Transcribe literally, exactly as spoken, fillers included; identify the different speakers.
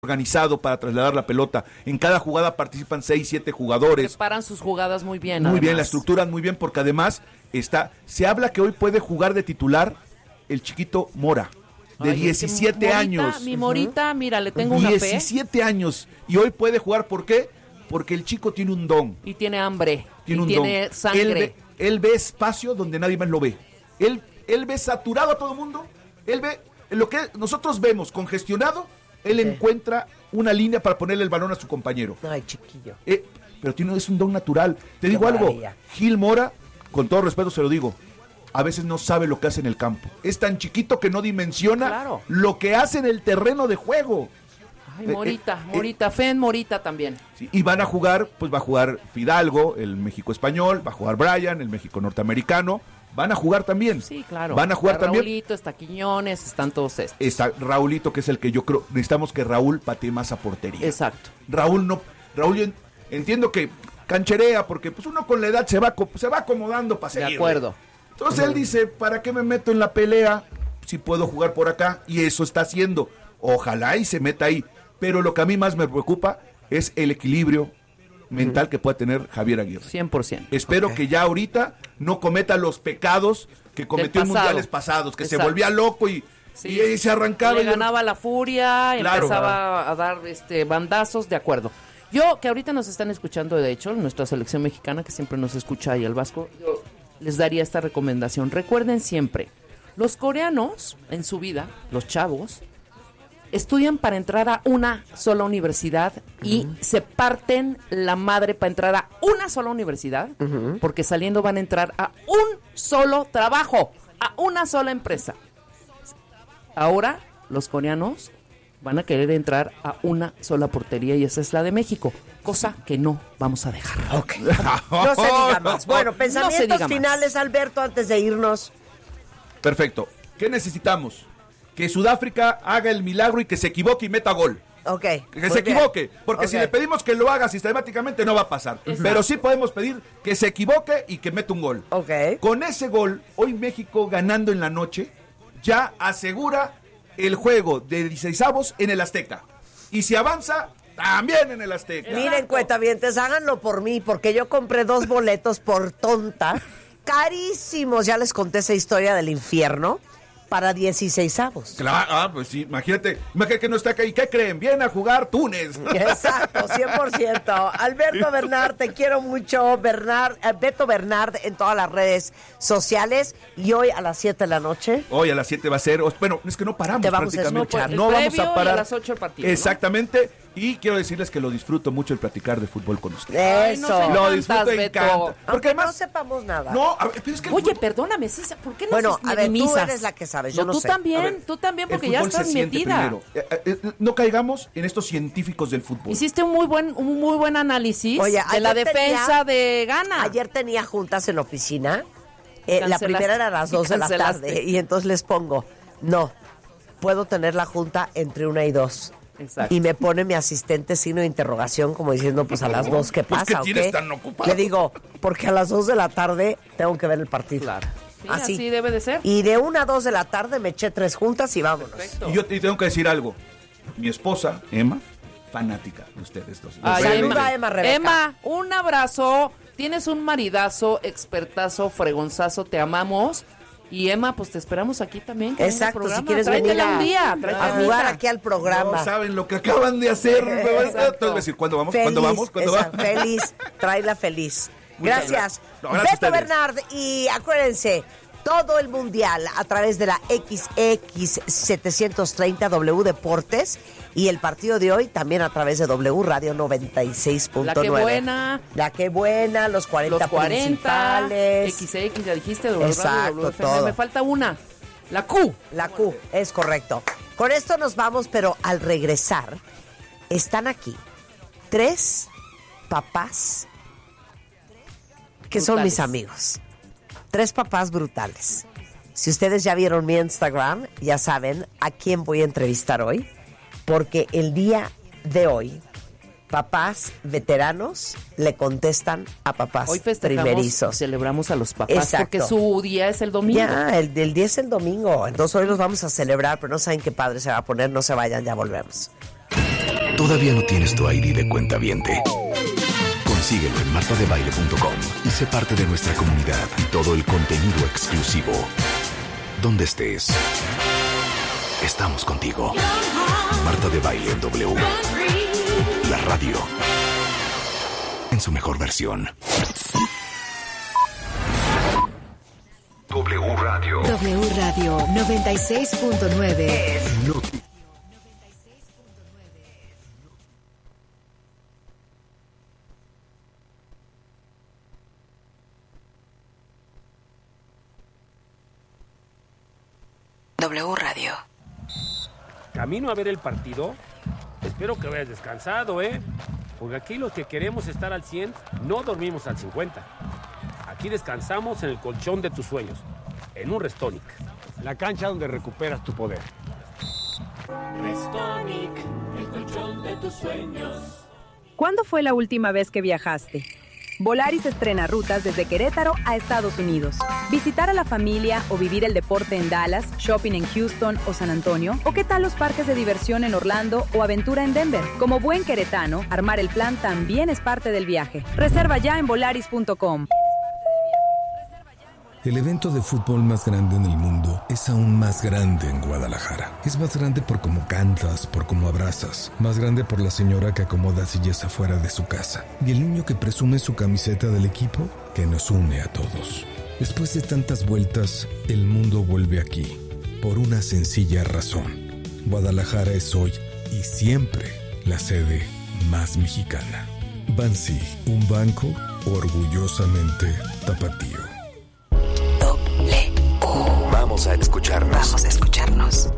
Speaker 1: organizado para trasladar la pelota. En cada jugada participan seis, siete jugadores.
Speaker 2: Preparan sus jugadas muy bien.
Speaker 1: Muy
Speaker 2: además.
Speaker 1: bien, la estructuran muy bien porque además está, se habla que hoy puede jugar de titular el chiquito Mora, de
Speaker 2: Ay,
Speaker 1: diecisiete
Speaker 2: Morita,
Speaker 1: años.
Speaker 2: Mi Morita, mira, le tengo una fe.
Speaker 1: diecisiete años y hoy puede jugar, ¿por qué? Porque el chico tiene un don.
Speaker 2: Y tiene hambre.
Speaker 1: Tiene
Speaker 2: y
Speaker 1: un
Speaker 2: tiene
Speaker 1: don.
Speaker 2: sangre.
Speaker 1: Él ve, él ve espacio donde nadie más lo ve. Él, él ve saturado a todo el mundo. Él ve lo que nosotros vemos congestionado. Él sí. encuentra una línea para ponerle el balón a su compañero.
Speaker 3: Ay, chiquillo.
Speaker 1: Eh, pero tiene, es un don natural. Te digo algo,
Speaker 3: maravilla.
Speaker 1: Gil Mora, con todo respeto se lo digo, a veces no sabe lo que hace en el campo. Es tan chiquito que no dimensiona
Speaker 2: claro.
Speaker 1: lo que hace en el terreno de juego.
Speaker 2: Ay, Morita, eh, Morita, eh, fe en Morita también.
Speaker 1: Sí, y van a jugar, pues va a jugar Fidalgo, el México español, va a jugar Brian, el México norteamericano. Van a jugar también.
Speaker 2: Sí, claro.
Speaker 1: Van a jugar
Speaker 2: está
Speaker 1: también.
Speaker 2: Raulito, está Quiñones, están todos estos.
Speaker 1: Está Raulito, que es el que yo creo, necesitamos que Raúl patee más a portería.
Speaker 2: Exacto.
Speaker 1: Raúl no, Raúl yo entiendo que cancherea, porque pues uno con la edad se va, se va acomodando para seguir.
Speaker 2: De acuerdo.
Speaker 1: Entonces uh-huh. él dice, ¿para qué me meto en la pelea si puedo jugar por acá? Y eso está haciendo. Ojalá y se meta ahí. Pero lo que a mí más me preocupa es el equilibrio mental que pueda tener Javier Aguirre.
Speaker 2: cien por ciento.
Speaker 1: Espero
Speaker 3: okay.
Speaker 1: que ya ahorita no cometa los pecados que cometió en mundiales pasados, que Exacto. se volvía loco y, sí, y, y se arrancaba.
Speaker 2: Le
Speaker 1: y
Speaker 2: ganaba la furia,
Speaker 1: claro,
Speaker 2: empezaba a dar este bandazos, de acuerdo. Yo, que ahorita nos están escuchando, de hecho, nuestra selección mexicana, que siempre nos escucha ahí el Vasco, yo les daría esta recomendación. Recuerden siempre, los coreanos, en su vida, los chavos, estudian para entrar a una sola universidad y uh-huh. se parten la madre para entrar a una sola universidad, uh-huh. porque saliendo van a entrar a un solo trabajo, a una sola empresa. Ahora los coreanos van a querer entrar a una sola portería y esa es la de México, cosa que no vamos a dejar.
Speaker 3: Okay. No se diga más. Bueno, pensamientos no finales, más. Alberto, antes de irnos.
Speaker 1: Perfecto. ¿Qué necesitamos? Que Sudáfrica haga el milagro y que se equivoque y meta gol.
Speaker 3: Ok.
Speaker 1: Que se
Speaker 3: bien.
Speaker 1: equivoque, porque
Speaker 3: okay.
Speaker 1: si le pedimos que lo haga sistemáticamente no va a pasar. Exacto. Pero sí podemos pedir que se equivoque y que meta un gol.
Speaker 3: Ok.
Speaker 1: Con ese gol, hoy México ganando en la noche, ya asegura el juego de dieciseisavos en el Azteca. Y si avanza, también en el Azteca.
Speaker 3: Miren, cuentavientes, háganlo por mí, porque yo compré dos boletos por tonta, carísimos, ya les conté esa historia del infierno, para dieciseisavos.
Speaker 1: Claro, ah, pues sí, imagínate, imagínate que no está acá. ¿Y qué creen? Viene a jugar Túnez.
Speaker 3: Exacto, cien por ciento. Alberto Bernard, te quiero mucho. Bernard, eh, Beto Bernard en todas las redes sociales. Y hoy a las siete de la noche.
Speaker 1: Hoy a las siete va a ser, bueno, es que no paramos.
Speaker 3: Te vamos a
Speaker 1: prácticamente.
Speaker 3: escuchar.
Speaker 1: No vamos a parar.
Speaker 2: Y a las ocho el partido.
Speaker 1: Exactamente. ¿No? Y quiero decirles que lo disfruto mucho el platicar de fútbol con ustedes.
Speaker 3: Ay, no
Speaker 1: Eso. Lo disfruto
Speaker 2: Beto.
Speaker 1: encanta. Porque además
Speaker 3: no sepamos nada.
Speaker 1: No, a ver, pero es que
Speaker 2: Oye,
Speaker 1: fútbol...
Speaker 2: perdóname, César, ¿por qué no
Speaker 3: bueno,
Speaker 2: se
Speaker 3: a ver,
Speaker 2: minimizas?
Speaker 3: tú eres la que sabes, yo
Speaker 2: no,
Speaker 3: no
Speaker 2: tú
Speaker 3: sé.
Speaker 2: también,
Speaker 1: ver,
Speaker 2: tú también, porque ya estás metida.
Speaker 1: Eh, eh, no caigamos en estos científicos del fútbol.
Speaker 2: Hiciste un muy buen, un muy buen análisis
Speaker 3: Oye,
Speaker 2: de la
Speaker 3: tenía,
Speaker 2: defensa de Ghana.
Speaker 3: Ayer tenía juntas en la oficina. Eh, la primera era a las dos de la tarde. Y entonces les pongo, no, puedo tener la junta entre una y dos.
Speaker 2: Exacto.
Speaker 3: Y me pone mi asistente signo de interrogación como diciendo, pues a las dos, ¿qué pasa?
Speaker 1: Pues que tienes
Speaker 3: ¿okay?
Speaker 1: tan ocupado.
Speaker 3: Le digo, porque a las dos de la tarde tengo que ver el partido.
Speaker 2: Claro. Sí,
Speaker 3: así.
Speaker 2: así debe de ser.
Speaker 3: Y de una a dos de la tarde me eché tres juntas y vámonos.
Speaker 2: Perfecto.
Speaker 1: Y yo te tengo que decir algo. Mi esposa, Emma, fanática de ustedes dos.
Speaker 2: Ay,
Speaker 3: Saluda a Emma, Rebeca.
Speaker 2: Emma, un abrazo. Tienes un maridazo, expertazo, fregonzazo, te amamos. Y Emma, pues te esperamos aquí también.
Speaker 3: Exacto, si quieres
Speaker 2: tráetela
Speaker 3: venir a,
Speaker 2: un día,
Speaker 3: a jugar aquí al programa.
Speaker 1: No saben lo que acaban de hacer. Entonces decir, ¿cuándo vamos?
Speaker 3: Feliz,
Speaker 1: ¿Cuándo vamos? ¿Cuándo
Speaker 3: esa,
Speaker 1: vamos?
Speaker 3: Feliz, tráela feliz.
Speaker 1: Muchas
Speaker 3: Gracias.
Speaker 1: No, gracias
Speaker 3: Beto Bernard, y acuérdense, todo el mundial a través de la X X setecientos treinta W Deportes y el partido de hoy también a través de W Radio noventa y seis punto nueve.
Speaker 2: La que buena.
Speaker 3: La que buena, los cuarenta,
Speaker 2: los cuarenta
Speaker 3: principales.
Speaker 2: X X, ya dijiste, W
Speaker 3: Exacto,
Speaker 2: Radio, W F M.
Speaker 3: todo.
Speaker 2: Me falta una. La Q.
Speaker 3: La Q, es correcto. Con esto nos vamos, pero al regresar están aquí tres papás que
Speaker 2: brutales.
Speaker 3: Son mis amigos. Tres papás brutales. Si ustedes ya vieron mi Instagram, ya saben a quién voy a entrevistar hoy, porque el día de hoy, papás veteranos le contestan a papás
Speaker 2: hoy festejamos,
Speaker 3: primerizos.
Speaker 2: Celebramos a los papás.
Speaker 3: Exacto.
Speaker 2: Porque su día es el domingo.
Speaker 3: Ya, el, el día es el domingo. Entonces hoy los vamos a celebrar, pero no saben qué padre se va a poner. No se vayan, ya volvemos.
Speaker 4: ¿Todavía no tienes tu I D de cuentaviente? Consíguelo en marta de baile punto com y sé parte de nuestra comunidad y todo el contenido exclusivo. Donde estés, estamos contigo. Marta de Baile en W. La radio en su mejor versión.
Speaker 5: W Radio.
Speaker 6: W Radio noventa y seis punto nueve.
Speaker 5: Noti-
Speaker 6: W Radio.
Speaker 7: Camino a ver el partido. Espero que vayas descansado, ¿eh? Porque aquí los que queremos estar al cien no dormimos al cincuenta. Aquí descansamos en el colchón de tus sueños, en un Restonic.
Speaker 8: La cancha donde recuperas tu poder.
Speaker 9: Restonic, el colchón de tus sueños.
Speaker 10: ¿Cuándo fue la última vez que viajaste? Volaris estrena rutas desde Querétaro a Estados Unidos. Visitar a la familia o vivir el deporte en Dallas, shopping en Houston o San Antonio, o qué tal los parques de diversión en Orlando o aventura en Denver. Como buen queretano, armar el plan también es parte del viaje. Reserva ya en volaris punto com.
Speaker 11: El evento de fútbol más grande en el mundo es aún más grande en Guadalajara. Es más grande por cómo cantas, por cómo abrazas. Más grande por la señora que acomoda sillas afuera de su casa. Y el niño que presume su camiseta del equipo que nos une a todos. Después de tantas vueltas, el mundo vuelve aquí. Por una sencilla razón. Guadalajara es hoy y siempre la sede más mexicana. Bansi, un banco orgullosamente tapatío.
Speaker 4: Vamos a escucharnos.
Speaker 6: Vamos a escucharnos.